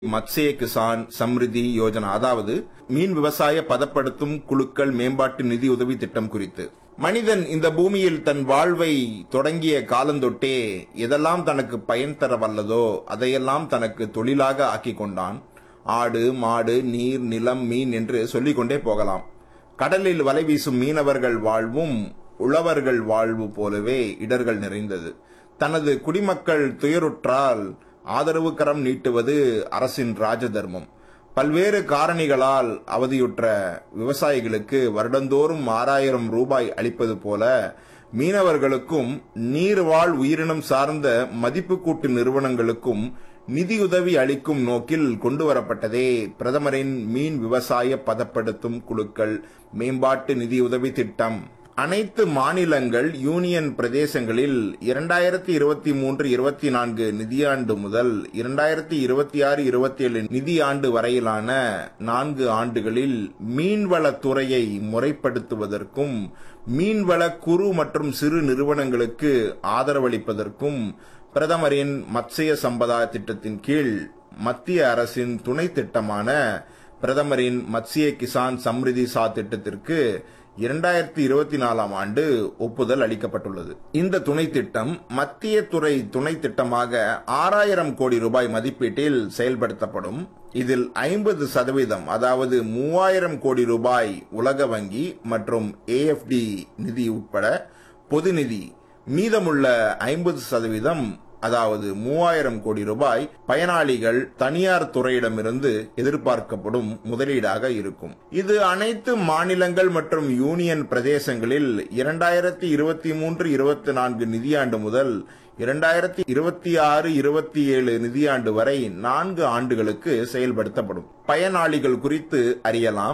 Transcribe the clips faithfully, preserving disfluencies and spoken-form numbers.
மத்ஸ்ய கிசான் சம்ரிதி யோஜனா, அதாவது மீன் விவசாய பதப்படுத்தும் குழுக்கள் மேம்பாட்டு நிதி உதவி திட்டம் குறித்து. மனிதன் இந்த பூமியில் தன் வாழ்வை தொடங்கிய காலந்தொட்டே எதெல்லாம் தனக்கு பயன் தர வல்லதோ அதையெல்லாம் தனக்கு தொழிலாக ஆக்கிக் கொண்டான். ஆடு, மாடு, நீர், நிலம், மீன் என்று சொல்லிக் கொண்டே போகலாம். கடலில் வலை வீசும் மீனவர்கள் வாழ்வும் உழவர்கள் வாழ்வு போலவே இடர்கள் நிறைந்தது. தனது குடிமக்கள் துயருற்றால் ஆதரவு கரம் நீட்டுவது அரசின் ராஜதர்மம். பல்வேறு காரணிகளால் அவதியுற்ற விவசாயிகளுக்கு வருடந்தோறும் ஆறாயிரம் ரூபாய் அளிப்பது போல மீனவர்களுக்கும் நீர்வாழ் உயிரினம் சார்ந்த மதிப்பு கூட்டு நிறுவனங்களுக்கும் நிதியுதவி அளிக்கும் நோக்கில் கொண்டுவரப்பட்டதே பிரதமரின் மீன் விவசாய பதப்படுத்தும் குழுக்கள் மேம்பாட்டு நிதியுதவி திட்டம். அனைத்து மாநிலங்கள், யூனியன் பிரதேசங்களில் இரண்டாயிரத்தி இருபத்தி மூன்று இருபத்தி நான்கு நிதியாண்டு முதல் இரண்டாயிரத்தி இருபத்தி ஆறு இருபத்தி ஏழு நிதியாண்டு வரையிலான நான்கு ஆண்டுகளில் மீன்வளத்துறையை முறைப்படுத்துவதற்கும் மீன்வள குறு மற்றும் சிறு நிறுவனங்களுக்கு ஆதரவளிப்பதற்கும் பிரதமரின் மத்ஸ்ய சம்பதா திட்டத்தின் கீழ் மத்திய அரசின் துணை திட்டமான பிரதமரின் மத்ஸ்ய கிசான் சம்ரிதி சா திட்டத்திற்கு இரண்டாயிரத்தி இருபத்தி நாலாம் ஆண்டு ஒப்புதல் அளிக்கப்பட்டுள்ளது. இந்த துணை திட்டம் மத்திய துறை துணை திட்டமாக ஆறாயிரம் கோடி ரூபாய் மதிப்பீட்டில் செயல்படுத்தப்படும். இதில் ஐம்பது சதவீதம் அதாவது மூவாயிரம் கோடி ரூபாய் உலக வங்கி மற்றும் ஏஎஃப்டி நிதி உட்பட பொது நிதி, மீதமுள்ள ஐம்பது சதவீதம் அதாவது மூவாயிரம் கோடி ரூபாய் பயனாளிகள் தனியார் துறையிடமிருந்து எதிர்பார்க்கப்படும் முதலீடாக இருக்கும். இது அனைத்து மாநிலங்கள் மற்றும் யூனியன் பிரதேசங்களில் இரண்டாயிரத்தி இருபத்தி மூன்று இருபத்தி நான்கு நிதியாண்டு முதல் இரண்டாயிரத்தி இருபத்தி ஆறு இருபத்தி ஏழு நிதியாண்டு வரை நான்கு ஆண்டுகளுக்கு செயல்படுத்தப்படும். பயனாளிகள் குறித்து அறியலாம்.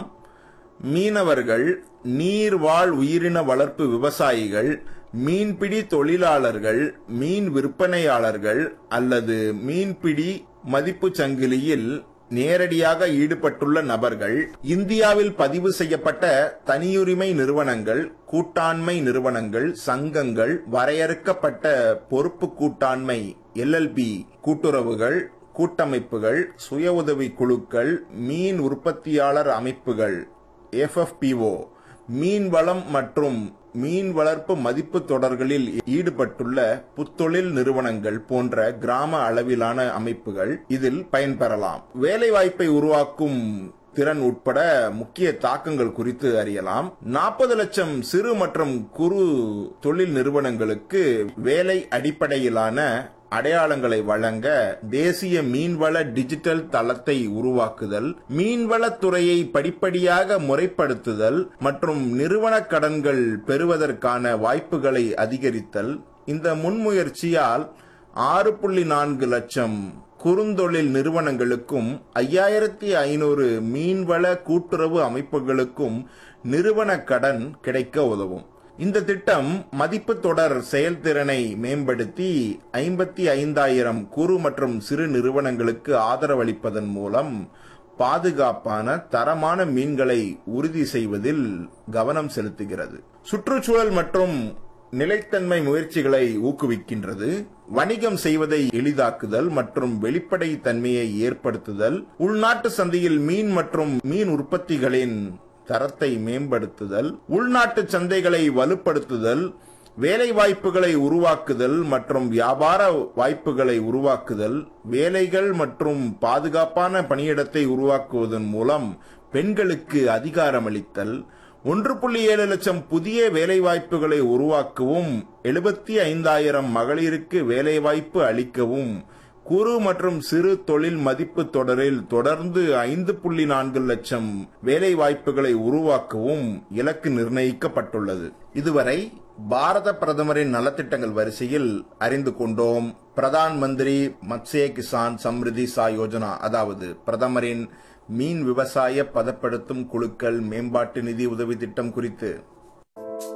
மீனவர்கள், நீர்வாழ் உயிரின வளர்ப்பு விவசாயிகள், மீன்பிடி தொழிலாளர்கள், மீன் விற்பனையாளர்கள் அல்லது மீன்பிடி மதிப்பு சங்கிலியில் நேரடியாக ஈடுபட்டுள்ள நபர்கள், இந்தியாவில் பதிவு செய்யப்பட்ட தனியுரிமை நிறுவனங்கள், கூட்டாண்மை நிறுவனங்கள், சங்கங்கள், வரையறுக்கப்பட்ட பொறுப்பு கூட்டாண்மை எல்எல்பி கூட்டுறவுகள், கூட்டமைப்புகள், சுய உதவி குழுக்கள், மீன் உற்பத்தியாளர் அமைப்புகள் எஃப்எஃப்பிஓ, மீன்வளம் மற்றும் மீன் வளர்ப்பு மதிப்பு தொடர்களில் ஈடுபட்டுள்ள புத்தொழில் நிறுவனங்கள் போன்ற கிராம அளவிலான அமைப்புகள் இதில் பயன்பெறலாம். வேலைவாய்ப்பை உருவாக்கும் திறன் உட்பட முக்கிய தாக்கங்கள் குறித்து அறியலாம். நாற்பது லட்சம் சிறு மற்றும் குறு தொழில் நிறுவனங்களுக்கு வேலை அடிப்படையிலான அடையாளங்களை வழங்க தேசிய மீன்வள டிஜிட்டல் தளத்தை உருவாக்குதல், மீன்வளத்துறையை படிப்படியாக முறைப்படுத்துதல் மற்றும் நிறுவன கடன்கள் பெறுவதற்கான வாய்ப்புகளை அதிகரித்தல். இந்த முன்முயற்சியால் ஆறு புள்ளி நான்கு லட்சம் குறுந்தொழில் நிறுவனங்களுக்கும் ஐயாயிரத்தி ஐநூறு மீன்வள கூட்டுறவு அமைப்புகளுக்கும் நிறுவன கடன் கிடைக்க உதவும். இந்த திட்டம் மதிப்பு தொடர் செயல்திறனை மேம்படுத்தி ஐம்பத்தி ஐந்தாயிரம் குறு மற்றும் சிறு நிறுவனங்களுக்கு ஆதரவளிப்பதன் மூலம் பாதுகாப்பான தரமான மீன்களை உறுதி செய்வதில் கவனம் செலுத்துகிறது. சுற்றுச்சூழல் மற்றும் நிலைத்தன்மை முயற்சிகளை ஊக்குவிக்கின்றது. வணிகம் செய்வதை எளிதாக்குதல் மற்றும் வெளிப்படை தன்மையை ஏற்படுத்துதல், உள்நாட்டு சந்தையில் மீன் மற்றும் மீன் உற்பத்திகளின் தரத்தை மேம்படுத்துதல், உள்நாட்டு சந்தைகளை வலுப்படுத்துதல், வேலை வாய்ப்புகளை உருவாக்குதல் மற்றும் வியாபார வாய்ப்புகளை உருவாக்குதல், வேலைகள் மற்றும் பாதுகாப்பான பணியிடத்தை உருவாக்குவதன் மூலம் பெண்களுக்கு அதிகாரமளித்தல், ஒன்று புள்ளி ஏழு லட்சம் புதிய வேலைவாய்ப்புகளை உருவாக்கவும், எழுபத்தி ஐந்தாயிரம் மகளிருக்கு வேலைவாய்ப்பு அளிக்கவும், குறு மற்றும் சிறு தொழில் மதிப்பு தொடரில் தொடர்ந்து ஐந்து புள்ளி நான்கு லட்சம் வேலை வாய்ப்புகளை உருவாக்கவும் இலக்கு நிர்ணயிக்கப்பட்டுள்ளது. இதுவரை பாரத பிரதமரின் நலத்திட்டங்கள் வரிசையில் அறிந்து கொண்டோம். பிரதான் மந்திரி மத்ஸ்ய கிசான் சம்ரிதி சா யோஜனா, அதாவது பிரதமரின் மீன் விவசாய பதப்படுத்தும் குழுக்கள் மேம்பாட்டு நிதி உதவி திட்டம் குறித்து.